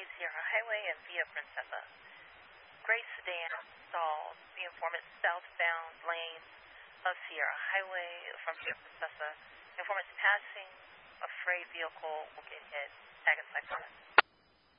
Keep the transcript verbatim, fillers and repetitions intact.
Sierra Highway and Via Princesa. Gray sedan stalled. The informant southbound lane of Sierra Highway from Via Princesa. Informant's passing a freight vehicle will get hit. Tag and cycle.